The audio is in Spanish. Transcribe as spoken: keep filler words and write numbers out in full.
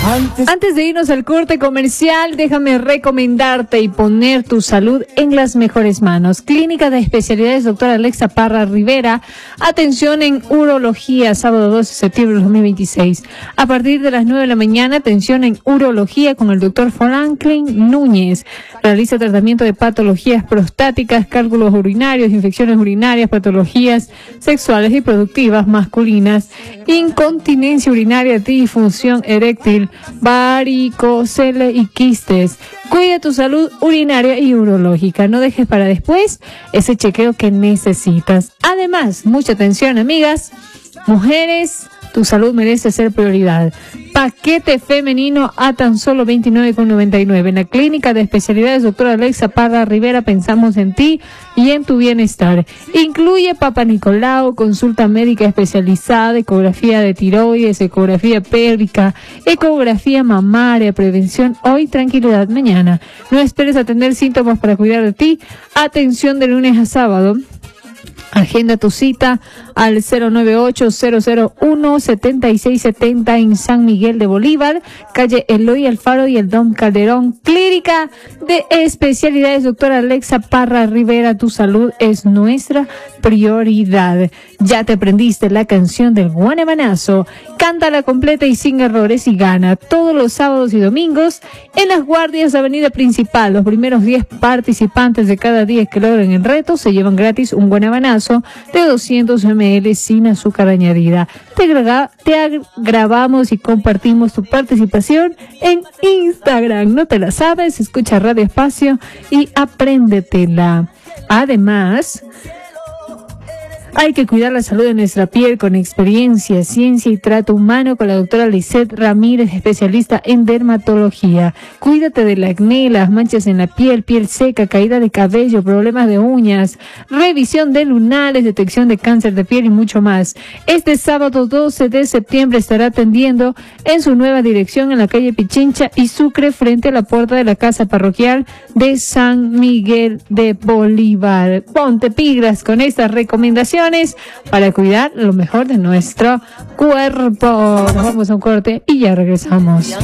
Antes... Antes de irnos al corte comercial, déjame recomendarte y poner tu salud en las mejores manos. Clínica de Especialidades doctora Alexa Parra Rivera. Atención en urología, sábado doce de septiembre de dos mil veintiséis. A partir de las nueve de la mañana, atención en urología con el doctor Franklin Núñez. Realiza tratamiento de patologías prostáticas, cálculos urinarios, infecciones urinarias, patologías sexuales y productivas masculinas, incontinencia urinaria, disfunción eréctil, varicocele y quistes. Cuida tu salud urinaria y urológica. No dejes para después ese chequeo que necesitas. Además, mucha atención, amigas, mujeres, tu salud merece ser prioridad. Paquete femenino a tan solo veintinueve con noventa y nueve. En la Clínica de Especialidades doctora Alexa Parra Rivera pensamos en ti y en tu bienestar. Incluye Papa Nicolau, consulta médica especializada, ecografía de tiroides, ecografía pélvica, ecografía mamaria, prevención hoy, tranquilidad mañana. No esperes a tener síntomas para cuidar de ti. Atención de lunes a sábado. Agenda tu cita al cero nueve ocho, cero cero uno, siete seis siete cero en San Miguel de Bolívar, calle Eloy Alfaro y el Don Calderón. Clínica de Especialidades doctora Alexa Parra Rivera, tu salud es nuestra prioridad. Ya te aprendiste la canción del Guanabanazo. Cántala completa y sin errores y gana todos los sábados y domingos en Las Guardias, avenida principal. Los primeros diez participantes de cada diez que logren el reto se llevan gratis un Guanabanazo de doscientos mililitros sin azúcar añadida. Te, gra te grabamos y compartimos tu participación en Instagram. No te la sabes, escucha Radio Espacio y apréndetela. Además, hay que cuidar la salud de nuestra piel con experiencia, ciencia y trato humano con la doctora Lisette Ramírez, especialista en dermatología. Cuídate del acné, las manchas en la piel, piel seca, caída de cabello, problemas de uñas, revisión de lunares, detección de cáncer de piel y mucho más. Este sábado doce de septiembre estará atendiendo en su nueva dirección en la calle Pichincha y Sucre, frente a la puerta de la casa parroquial de San Miguel de Bolívar. Ponte pilas con estas recomendaciones para cuidar lo mejor de nuestro cuerpo. Nos vamos a un corte y ya regresamos.